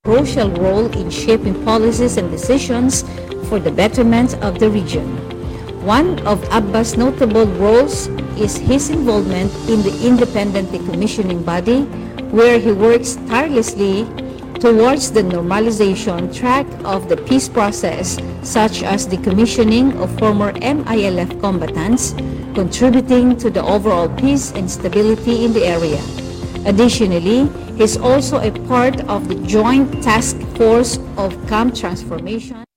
crucial role in shaping policies and decisions for the betterment of the region. One of Abba's notable roles is his involvement in the independent decommissioning body, where he works tirelessly towards the normalization track of the peace process, such as decommissioning of former MILF combatants, contributing to the overall peace and stability in the area. Additionally, he is also a part of the Joint Task Force of Camp Transformation.